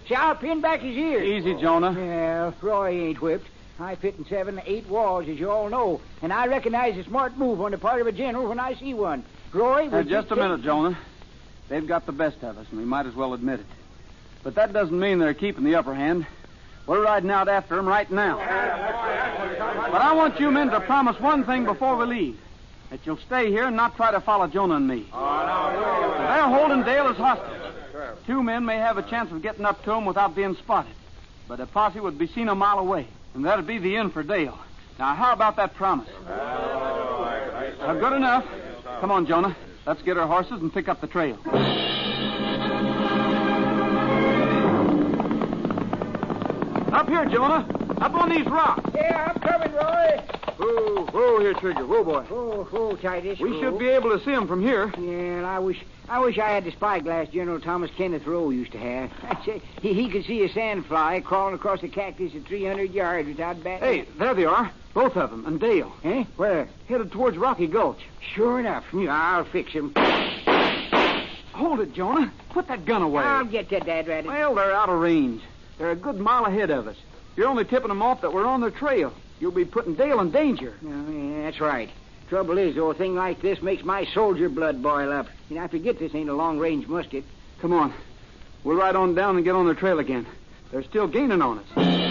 See, I'll pin back his ears. Easy, Jonah. Yeah, Roy ain't whipped. I fit in 7, 8 walls, as you all know, and I recognize a smart move on the part of a general when I see one. Roy... Just a minute, Jonah. They've got the best of us, and we might as well admit it. But that doesn't mean they're keeping the upper hand. We're riding out after them right now. But I want you men to promise one thing before we leave. That you'll stay here and not try to follow Jonah and me. They're holding Dale as hostage. 2 men may have a chance of getting up to him without being spotted. But a posse would be seen a mile away, and that'd be the end for Dale. Now, how about that promise? Good enough. Come on, Jonah. Let's get our horses and pick up the trail. Up here, Jonah. Up on these rocks. Yeah, I'm coming, Roy. Whoa here, Trigger. Whoa, boy. Whoa, Titus. We should be able to see him from here. Yeah, and I wish I had the spyglass General Thomas Kenneth Rowe used to have. I'd say he could see a sandfly crawling across the cactus at 300 yards without batting. Hey, there they are. Both of them, and Dale. Eh? Where? Headed towards Rocky Gulch. Sure enough. I'll fix him. Hold it, Jonah. Put that gun away. I'll get that, Dad Rat. Well, they're out of range. They're a good mile ahead of us. You're only tipping them off that we're on their trail. You'll be putting Dale in danger. Yeah, that's right. Trouble is, though, a thing like this makes my soldier blood boil up. I forget this ain't a long-range musket. Come on. We'll ride on down and get on their trail again. They're still gaining on us.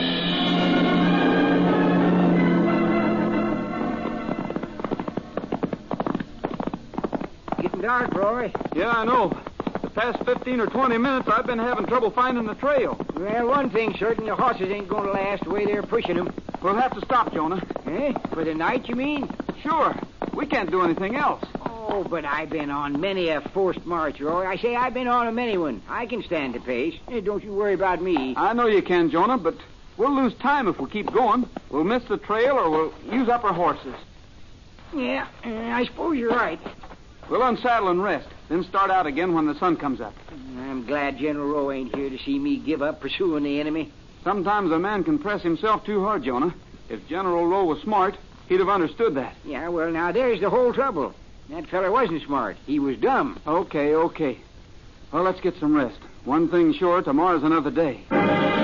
Getting dark, Roy. Yeah, I know. The past 15 or 20 minutes, I've been having trouble finding the trail. Well, one thing's certain, your horses ain't going to last the way they're pushing them. We'll have to stop, Jonah. Eh? For the night, you mean? Sure. We can't do anything else. Oh, but I've been on many a forced march, Roy. I say I've been on a many one. I can stand the pace. Don't you worry about me. I know you can, Jonah, but we'll lose time if we keep going. We'll miss the trail or we'll use up our horses. Yeah, I suppose you're right. We'll unsaddle and rest, then start out again when the sun comes up. I'm glad General Rowe ain't here to see me give up pursuing the enemy. Sometimes a man can press himself too hard, Jonah. If General Rowe was smart, he'd have understood that. Yeah, well, now there's the whole trouble. That fella wasn't smart. He was dumb. Okay. Well, let's get some rest. One thing sure, tomorrow's another day.